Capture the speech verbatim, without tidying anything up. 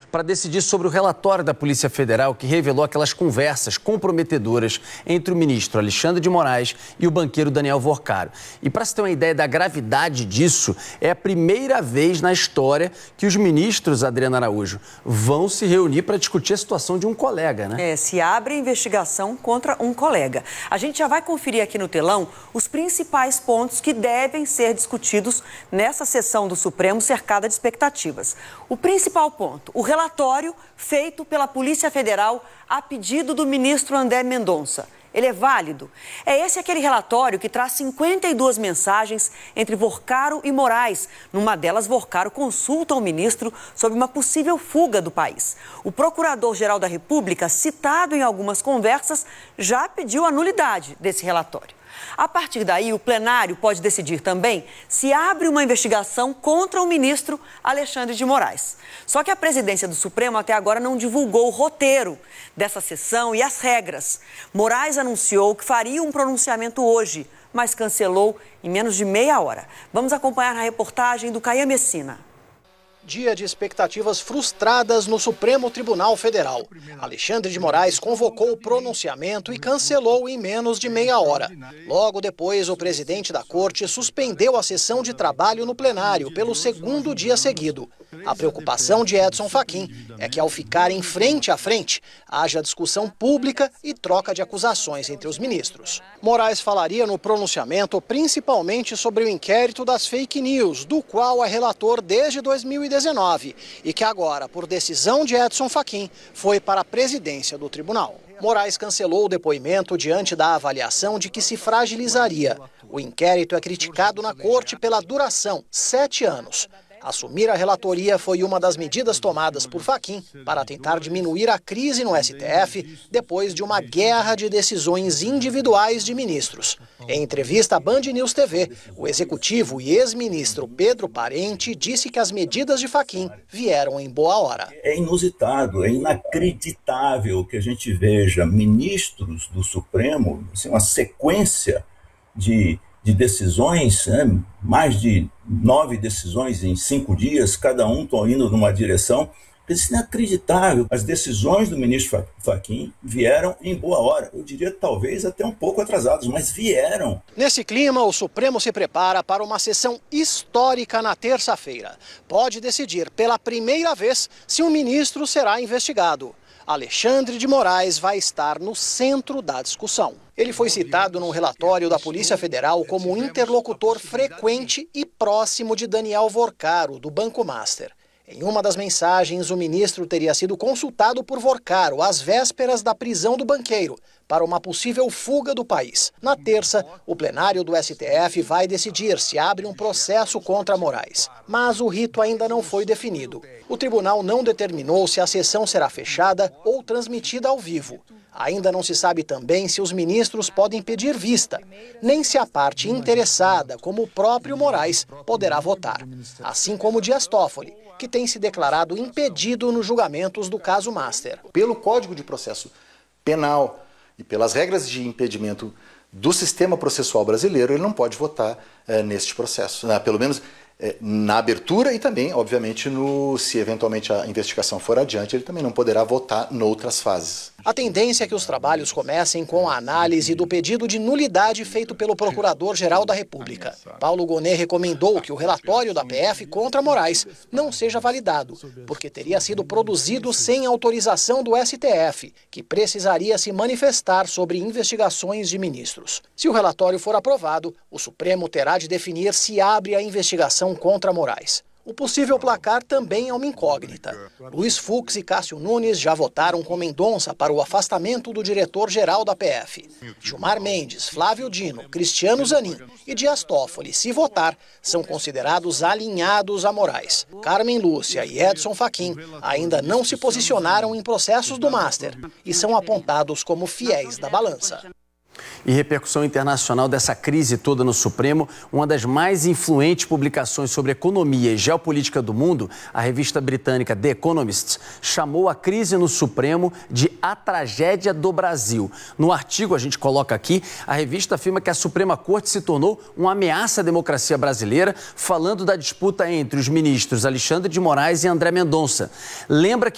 para decidir sobre o relatório da Polícia Federal que revelou aquelas conversas comprometedoras entre o ministro Alexandre de Moraes e o banqueiro Daniel Vorcaro. E para se ter uma ideia da gravidade disso, é a primeira vez na história que os ministros, Adriana Araújo, vão se reunir para discutir a situação de um colega, né? É, se abre investigação contra um colega. A gente já vai conferir aqui no telão os principais pontos que devem ser discutidos nessa sessão do Supremo cercada de expectativas. O principal ponto, o relatório feito pela Polícia Federal a pedido do ministro André Mendonça. Ele é válido? É esse aquele relatório que traz cinquenta e duas mensagens entre Vorcaro e Moraes. Numa delas, Vorcaro consulta o ministro sobre uma possível fuga do país. O Procurador-Geral da República, citado em algumas conversas, já pediu a nulidade desse relatório. A partir daí, o plenário pode decidir também se abre uma investigação contra o ministro Alexandre de Moraes. Só que a presidência do Supremo até agora não divulgou o roteiro dessa sessão e as regras. Moraes anunciou que faria um pronunciamento hoje, mas cancelou em menos de meia hora. Vamos acompanhar na reportagem do Caia Messina. Dia de expectativas frustradas no Supremo Tribunal Federal. Alexandre de Moraes convocou o pronunciamento e cancelou em menos de meia hora. Logo depois, o presidente da corte suspendeu a sessão de trabalho no plenário pelo segundo dia seguido. A preocupação de Edson Fachin é que, ao ficarem frente a frente, haja discussão pública e troca de acusações entre os ministros. Moraes falaria no pronunciamento principalmente sobre o inquérito das fake news, do qual é relator desde dois mil e dezenove e que agora, por decisão de Edson Fachin, foi para a presidência do tribunal. Moraes cancelou o depoimento diante da avaliação de que se fragilizaria. O inquérito é criticado na corte pela duração, sete anos. Assumir a relatoria foi uma das medidas tomadas por Fachin para tentar diminuir a crise no S T F depois de uma guerra de decisões individuais de ministros. Em entrevista à Band News T V, o executivo e ex-ministro Pedro Parente disse que as medidas de Fachin vieram em boa hora. É inusitado, é inacreditável que a gente veja ministros do Supremo, assim, uma sequência de... de decisões, né? Mais de nove decisões em cinco dias, cada um está indo numa direção. Isso é inacreditável. As decisões do ministro Fachin vieram em boa hora. Eu diria talvez até um pouco atrasadas, mas vieram. Nesse clima, o Supremo se prepara para uma sessão histórica na terça-feira. Pode decidir pela primeira vez se um ministro será investigado. Alexandre de Moraes vai estar no centro da discussão. Ele foi citado no relatório da Polícia Federal como interlocutor frequente e próximo de Daniel Vorcaro, do Banco Master. Em uma das mensagens, o ministro teria sido consultado por Vorcaro às vésperas da prisão do banqueiro, para uma possível fuga do país. Na terça, o plenário do S T F vai decidir se abre um processo contra Moraes. Mas o rito ainda não foi definido. O tribunal não determinou se a sessão será fechada ou transmitida ao vivo. Ainda não se sabe também se os ministros podem pedir vista, nem se a parte interessada, como o próprio Moraes, poderá votar. Assim como Dias Toffoli, que tem se declarado impedido nos julgamentos do caso Master. Pelo Código de Processo Penal e pelas regras de impedimento do sistema processual brasileiro, ele não pode votar é, neste processo, né? Pelo menos é, na abertura e também, obviamente, no, se eventualmente a investigação for adiante, ele também não poderá votar noutras fases. A tendência é que os trabalhos comecem com a análise do pedido de nulidade feito pelo Procurador-Geral da República. Paulo Gonet recomendou que o relatório da P F contra Moraes não seja validado, porque teria sido produzido sem autorização do S T F, que precisaria se manifestar sobre investigações de ministros. Se o relatório for aprovado, o Supremo terá de definir se abre a investigação contra Moraes. O possível placar também é uma incógnita. Luiz Fux e Cássio Nunes já votaram com Mendonça para o afastamento do diretor-geral da P F. Gilmar Mendes, Flávio Dino, Cristiano Zanin e Dias Toffoli, se votar, são considerados alinhados a Moraes. Carmen Lúcia e Edson Fachin ainda não se posicionaram em processos do Master e são apontados como fiéis da balança. E repercussão internacional dessa crise toda no Supremo, uma das mais influentes publicações sobre economia e geopolítica do mundo, a revista britânica The Economist, chamou a crise no Supremo de a tragédia do Brasil. No artigo, a gente coloca aqui, a revista afirma que a Suprema Corte se tornou uma ameaça à democracia brasileira, falando da disputa entre os ministros Alexandre de Moraes e André Mendonça. Lembra que